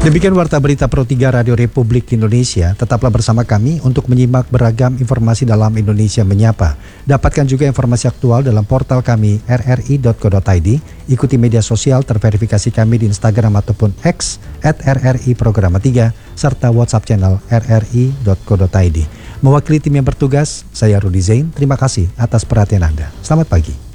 Demikian Warta Berita Pro 3 Radio Republik Indonesia. Tetaplah bersama kami untuk menyimak beragam informasi dalam Indonesia Menyapa. Dapatkan juga informasi aktual dalam portal kami rri.co.id. Ikuti media sosial terverifikasi kami di Instagram ataupun X @RRI-Programa 3 serta WhatsApp channel rri.co.id. Mewakili tim yang bertugas, saya Rudi Zain. Terima kasih atas perhatian Anda. Selamat pagi.